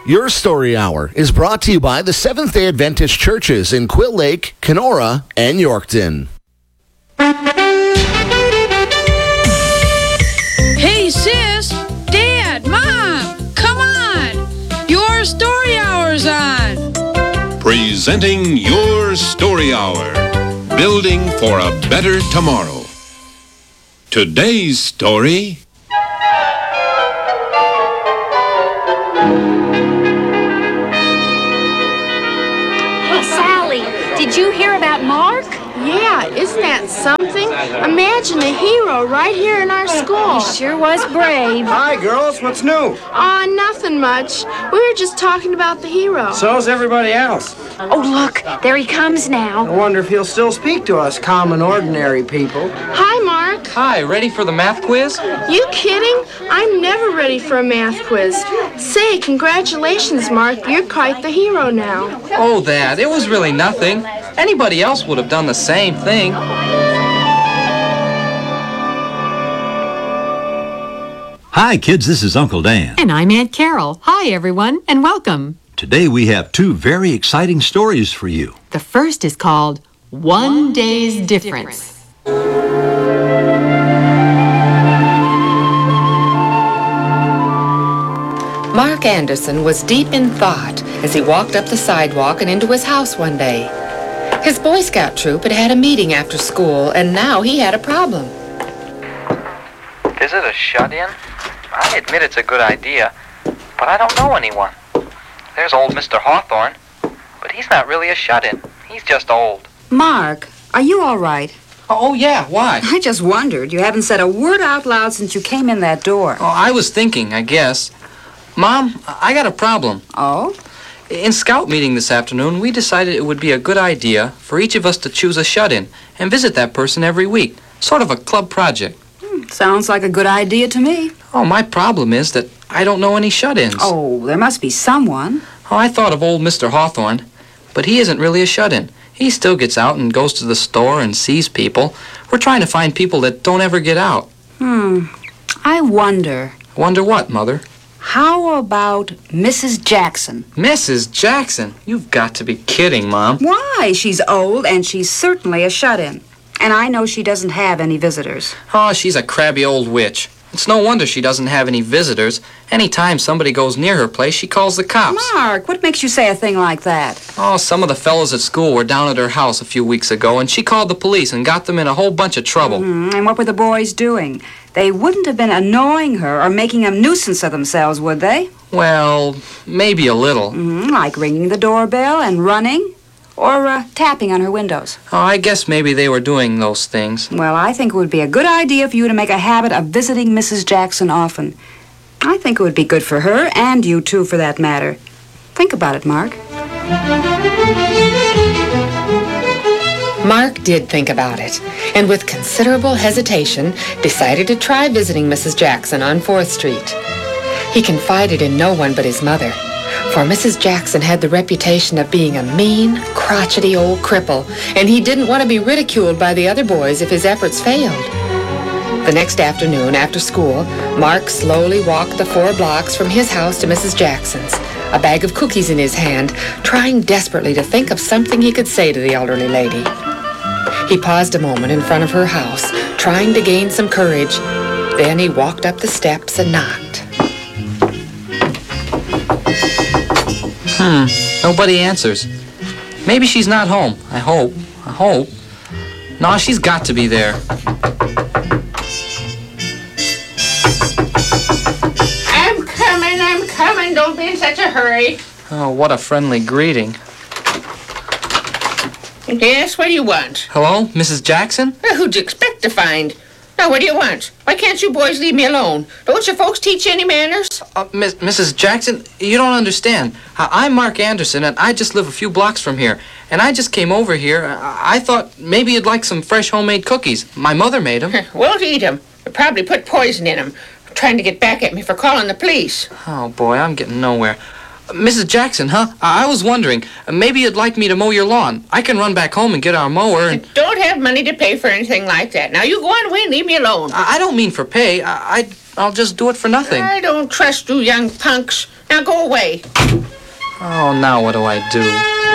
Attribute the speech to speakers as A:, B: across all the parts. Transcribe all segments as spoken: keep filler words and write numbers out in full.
A: Your Story Hour is brought to you by the Seventh-day Adventist Churches in Quill Lake, Kenora, and Yorkton.
B: Hey, sis! Dad! Mom! Come on! Your Story Hour's on!
C: Presenting Your Story Hour. Building for a better tomorrow. Today's story...
D: Hey, Sally, did you hear about Mark?
E: Yeah, isn't that something? Imagine a hero right here in our school.
D: He sure was brave.
F: Hi, girls. What's new?
E: Aw, nothing much. We were just talking about the hero.
F: So's everybody else.
D: Oh, look, there he comes now.
F: I wonder if he'll still speak to us common, ordinary people.
E: Hi, Mark.
G: Hi, ready for the math quiz?
E: You kidding? I'm never ready for a math quiz. Say, congratulations, Mark. You're quite the hero now.
G: Oh, that. It was really nothing. Anybody else would have done the same thing.
H: Hi, kids. This is Uncle Dan.
I: And I'm Aunt Carol. Hi, everyone, and welcome.
H: Today we have two very exciting stories for you.
I: The first is called One Day's Difference.
J: Mark Anderson was deep in thought as he walked up the sidewalk and into his house one day. His Boy Scout troop had had a meeting after school, and now he had a problem.
G: Is it a shut-in? I admit it's a good idea, but I don't know anyone. There's old Mister Hawthorne, but he's not really a shut-in. He's just old.
K: Mark, are you all right?
G: Oh, yeah, why?
K: I just wondered. You haven't said a word out loud since you came in that door.
G: Oh, I was thinking, I guess. Mom, I got a problem.
K: Oh?
G: In Scout meeting this afternoon, we decided it would be a good idea for each of us to choose a shut-in and visit that person every week. Sort of a club project.
K: Hmm, sounds like a good idea to me.
G: Oh, my problem is that I don't know any shut-ins.
K: Oh, there must be someone.
G: Oh, I thought of old Mister Hawthorne, but he isn't really a shut-in. He still gets out and goes to the store and sees people. We're trying to find people that don't ever get out.
K: Hmm, I wonder.
G: Wonder what, Mother?
K: How about Missus Jackson?
G: Missus Jackson? You've got to be kidding, Mom.
K: Why? She's old, and she's certainly a shut-in. And I know she doesn't have any visitors.
G: Oh, she's a crabby old witch. It's no wonder she doesn't have any visitors. Any time somebody goes near her place, she calls the cops.
K: Mark, what makes you say a thing like that?
G: Oh, some of the fellows at school were down at her house a few weeks ago, and she called the police and got them in a whole bunch of trouble.
K: Mm-hmm. And what were the boys doing? They wouldn't have been annoying her or making a nuisance of themselves, would they?
G: Well, maybe a little.
K: Mm-hmm. Like ringing the doorbell and running? Or uh, tapping on her windows.
G: Oh, I guess maybe they were doing those things.
K: Well, I think it would be a good idea for you to make a habit of visiting Missus Jackson often. I think it would be good for her, and you too, for that matter. Think about it, Mark.
J: Mark did think about it, and with considerable hesitation, decided to try visiting Missus Jackson on fourth street. He confided in no one but his mother, for Missus Jackson had the reputation of being a mean, crotchety old cripple, and he didn't want to be ridiculed by the other boys if his efforts failed. The next afternoon, after school, Mark slowly walked the four blocks from his house to Missus Jackson's, a bag of cookies in his hand, trying desperately to think of something he could say to the elderly lady. He paused a moment in front of her house, trying to gain some courage. Then he walked up the steps and knocked.
G: Hmm, nobody answers. Maybe she's not home. I hope. I hope. No, she's got to be there.
L: I'm coming, I'm coming. Don't be in such a hurry.
G: Oh, what a friendly greeting.
L: Yes, what do you want?
G: Hello, Missus Jackson?
L: Well, who'd you expect to find? Now, what do you want? Why can't you boys leave me alone? Don't your folks teach you any manners?
G: Uh, Miss, Missus Jackson, you don't understand. I, I'm Mark Anderson, and I just live a few blocks from here. And I just came over here. I, I thought maybe you'd like some fresh homemade cookies. My mother made them.
L: Won't eat them. You probably put poison in them. Trying to get back at me for calling the police.
G: Oh, boy, I'm getting nowhere. Missus Jackson, huh? I was wondering, maybe you'd like me to mow your lawn. I can run back home and get our mower and...
L: I don't have money to pay for anything like that. Now, you go on away and leave me alone.
G: I don't mean for pay. I, I'd I'll just do it for nothing.
L: I don't trust you young punks. Now go away.
G: Oh, now what do I do?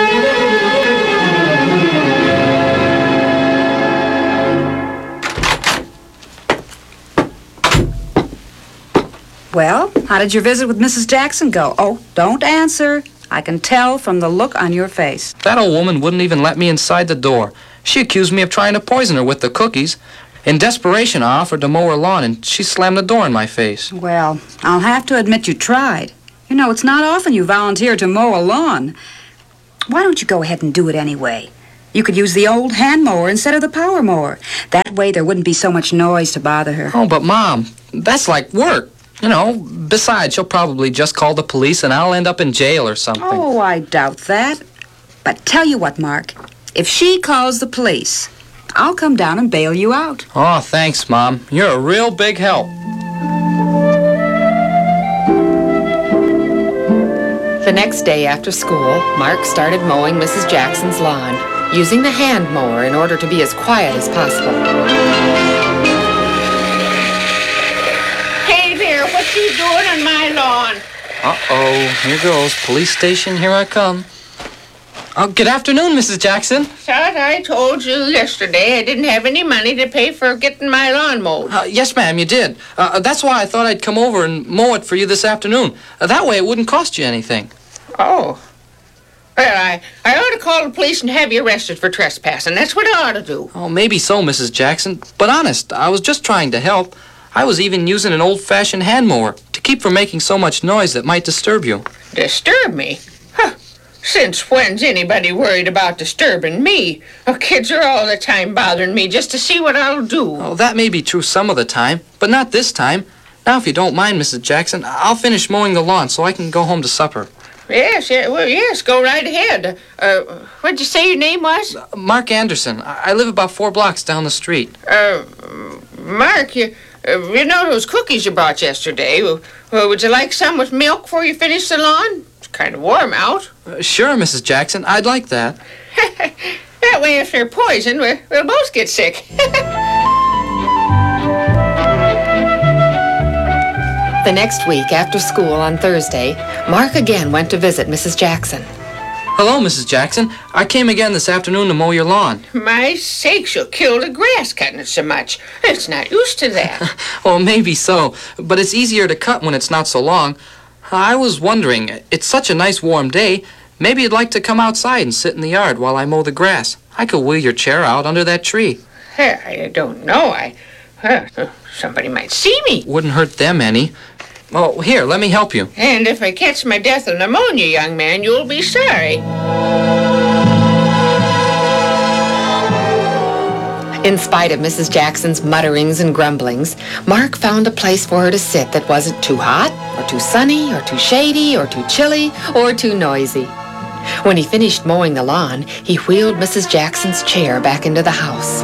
K: Well, how did your visit with Missus Jackson go? Oh, don't answer. I can tell from the look on your face.
G: That old woman wouldn't even let me inside the door. She accused me of trying to poison her with the cookies. In desperation, I offered to mow her lawn, and she slammed the door in my face.
K: Well, I'll have to admit you tried. You know, it's not often you volunteer to mow a lawn. Why don't you go ahead and do it anyway? You could use the old hand mower instead of the power mower. That way there wouldn't be so much noise to bother her.
G: Oh, but Mom, that's like work. You know, besides, she'll probably just call the police and I'll end up in jail or something.
K: Oh, I doubt that. But tell you what, Mark, if she calls the police, I'll come down and bail you out.
G: Oh, thanks, Mom. You're a real big help.
J: The next day after school, Mark started mowing Missus Jackson's lawn, using the hand mower in order to be as quiet as possible.
L: Hey there, what you doing on my lawn?
G: Uh-oh, here goes. Police station, here I come. Oh, good afternoon, Missus Jackson.
L: Thought I told you yesterday I didn't have any money to pay for getting my lawn mowed.
G: Uh, yes, ma'am, you did. Uh, that's why I thought I'd come over and mow it for you this afternoon. Uh, that way it wouldn't cost you anything.
L: Oh. Well, I, I ought to call the police and have you arrested for trespassing. That's what I ought to do.
G: Oh, maybe so, Missus Jackson. But honest, I was just trying to help. I was even using an old-fashioned hand mower to keep from making so much noise that might disturb you.
L: Disturb me? Huh. Since when's anybody worried about disturbing me? Oh, kids are all the time bothering me just to see what I'll do.
G: Oh, that may be true some of the time, but not this time. Now, if you don't mind, Missus Jackson, I'll finish mowing the lawn so I can go home to supper.
L: Yes, yeah, well, yes, go right ahead. Uh, what'd you say your name was?
G: Uh, Mark Anderson. I, I live about four blocks down the street.
L: Uh, Mark, you, uh, you know those cookies you brought yesterday? Uh, would you like some with milk before you finish the lawn? It's kind of warm out.
G: Uh, sure, Missus Jackson. I'd like that.
L: That way, if they're poisoned, we'll, we'll both get sick.
J: The next week, after school on Thursday, Mark again went to visit Missus Jackson.
G: Hello, Missus Jackson. I came again this afternoon to mow your lawn.
L: My sakes, you'll kill the grass cutting it so much. It's not used to that.
G: Well, maybe so, but it's easier to cut when it's not so long. I was wondering, it's such a nice warm day, maybe you'd like to come outside and sit in the yard while I mow the grass. I could wheel your chair out under that tree.
L: I don't know. I, uh, somebody might see me.
G: Wouldn't hurt them any. Oh, here, let me help you.
L: And if I catch my death of pneumonia, young man, you'll be sorry.
J: In spite of Missus Jackson's mutterings and grumblings, Mark found a place for her to sit that wasn't too hot, or too sunny, or too shady, or too chilly, or too noisy. When he finished mowing the lawn, he wheeled Missus Jackson's chair back into the house.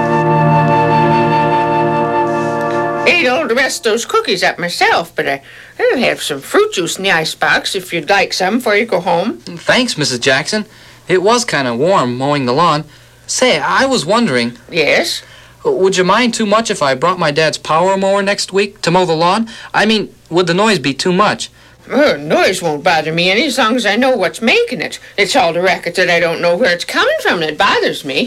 L: Ate all the rest of those cookies up myself, but I, I'll have some fruit juice in the icebox if you'd like some before you go home.
G: Thanks, Missus Jackson. It was kind of warm mowing the lawn. Say, I was wondering...
L: Yes?
G: Would you mind too much if I brought my dad's power mower next week to mow the lawn? I mean, would the noise be too much?
L: Oh, noise won't bother me any as long as I know what's making it. It's all the racket that I don't know where it's coming from that bothers me.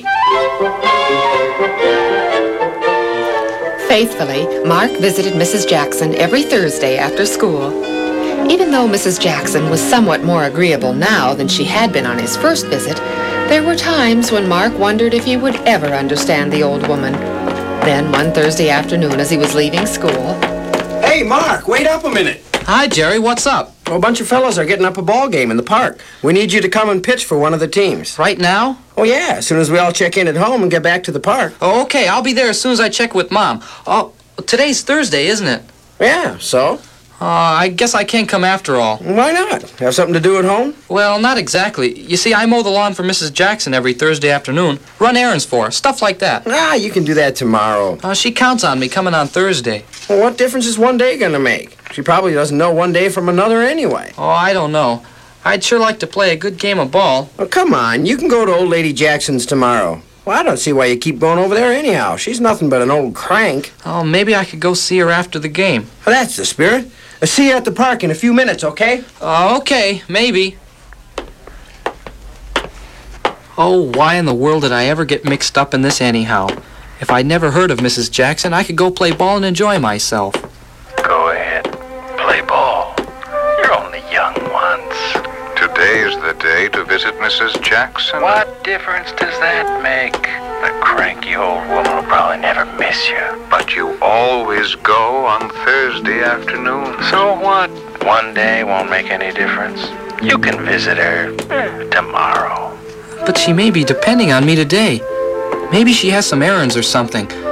J: Faithfully, Mark visited Missus Jackson every Thursday after school. Even though Missus Jackson was somewhat more agreeable now than she had been on his first visit, there were times when Mark wondered if he would ever understand the old woman. Then, one Thursday afternoon as he was leaving school...
F: Hey, Mark, wait up a minute.
G: Hi, Jerry, what's up?
F: Well, a bunch of fellas are getting up a ball game in the park. We need you to come and pitch for one of the teams.
G: Right now?
F: Oh, yeah, as soon as we all check in at home and get back to the park.
G: Oh, okay, I'll be there as soon as I check with Mom. Oh, today's Thursday, isn't it?
F: Yeah, so?
G: Uh, I guess I can't come after all.
F: Why not? Have something to do at home?
G: Well, not exactly. You see, I mow the lawn for Missus Jackson every Thursday afternoon. Run errands for her, stuff like that.
F: Ah, you can do that tomorrow.
G: Uh, she counts on me coming on Thursday.
F: Well, what difference is one day gonna make? She probably doesn't know one day from another anyway.
G: Oh, I don't know. I'd sure like to play a good game of ball.
F: Oh, come on. You can go to old Lady Jackson's tomorrow. Well, I don't see why you keep going over there anyhow. She's nothing but an old crank.
G: Oh, maybe I could go see her after the game.
F: Well, that's the spirit. I'll see you at the park in a few minutes, okay?
G: Uh, okay, maybe. Oh, why in the world did I ever get mixed up in this anyhow? If I'd never heard of Missus Jackson, I could go play ball and enjoy myself.
M: Go ahead. Play ball. You're only young once.
N: Today's the day to visit Missus Jackson.
M: What difference does that make? The cranky old woman will probably never miss you.
N: But you always go on Thursday afternoon.
M: So what? One day won't make any difference. You can visit her eh, tomorrow.
G: But she may be depending on me today. Maybe she has some errands or something.